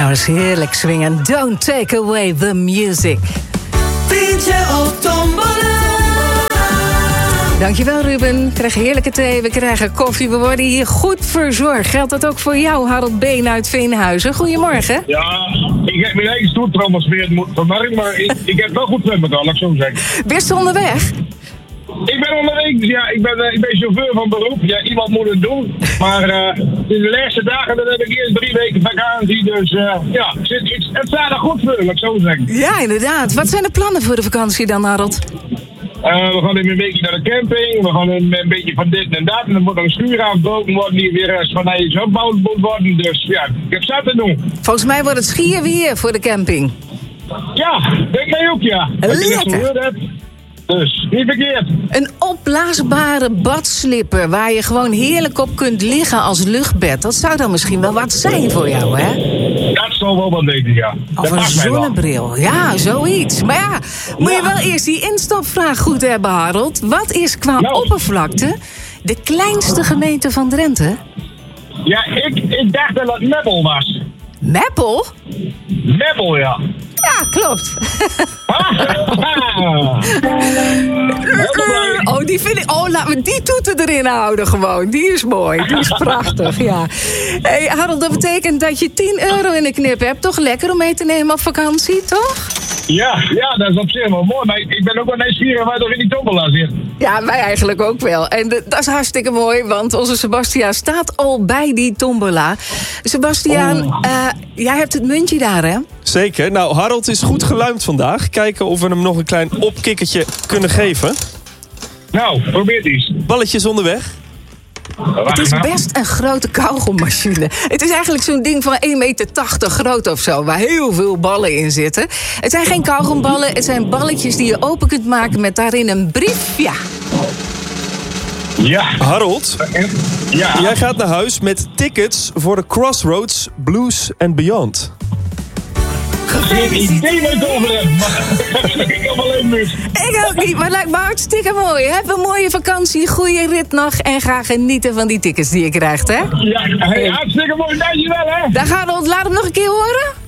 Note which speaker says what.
Speaker 1: nou eens heerlijk swingen. Don't take away the music.
Speaker 2: Pietje op tombola.
Speaker 1: Dankjewel, Ruben. We krijgen heerlijke thee, we krijgen koffie. We worden hier goed verzorgd. Geldt dat ook voor jou, Harold Been uit Veenhuizen? Goedemorgen.
Speaker 3: Ja, ik heb mijn eigen stoeltransfer vandaag, maar ik heb wel goed met elkaar, laat ik zo zeggen.
Speaker 1: Best je onderweg?
Speaker 3: Ik ben onderweg, ja, ik ben chauffeur van beroep. Ja, iemand moet het doen. Maar in de laatste dagen dan heb ik eerst 3 weken vakantie. Dus ja, het staat er goed voor, laat ik zo zeggen.
Speaker 1: Ja, inderdaad. Wat zijn de plannen voor de vakantie dan, Harold?
Speaker 3: We gaan even een beetje naar de camping. We gaan een beetje van dit en dat. En dan moet er een schuur aangebroken worden die weer van IJs opgebouwd moet worden. Dus ja, ik heb zat te doen.
Speaker 1: Volgens mij wordt het schier weer voor de camping.
Speaker 3: Ja, denk jij ook, ja.
Speaker 1: Lekker.
Speaker 3: Dus, niet verkeerd.
Speaker 1: Een opblaasbare badslipper waar je gewoon heerlijk op kunt liggen als luchtbed. Dat zou dan misschien wel wat zijn voor jou, hè?
Speaker 3: Dat zal wel wat weten, ja.
Speaker 1: Of een zonnebril. Ja, zoiets. Maar ja, moet je wel eerst die instapvraag goed hebben, Harold. Wat is qua oppervlakte de kleinste gemeente van Drenthe?
Speaker 3: Ja, ik dacht dat het Meppel was.
Speaker 1: Meppel?
Speaker 3: Meppel, ja.
Speaker 1: Ja, klopt. Die vind ik. Laten we die toeten erin houden gewoon. Die is mooi. Die is prachtig, ja. Hey, Harold, dat betekent dat je €10 in de knip hebt. Toch lekker om mee te nemen op vakantie, toch?
Speaker 3: Ja, dat is op zich wel mooi. Maar ik ben ook wel nieuwsgierig waar er in die tombola zit.
Speaker 1: Ja, wij eigenlijk ook wel. En dat is hartstikke mooi, want onze Sebastiaan staat al bij die tombola. Sebastiaan, jij hebt het muntje daar, hè?
Speaker 4: Zeker. Nou, Harold is goed geluimd vandaag. Kijken of we hem nog een klein opkikkertje kunnen geven.
Speaker 3: Nou, probeer eens.
Speaker 4: Balletjes onderweg.
Speaker 1: Het is best een grote kauwgommachine. Het is eigenlijk zo'n ding van 1,80 meter groot of zo, waar heel veel ballen in zitten. Het zijn geen kauwgomballen, het zijn balletjes die je open kunt maken met daarin een brief. Ja.
Speaker 4: Harold, jij gaat naar huis met tickets voor de Crossroads Blues and Beyond.
Speaker 3: Geen idee wat ik over heb, maar ik heb alleen mis.
Speaker 1: Ik ook niet, maar het lijkt me hartstikke mooi. Heb een mooie vakantie, goede rit nog en ga genieten van die tickets die je krijgt, hè?
Speaker 3: Ja, hartstikke mooi, dankjewel, hè?
Speaker 1: Daar gaan we, laat hem nog een keer horen.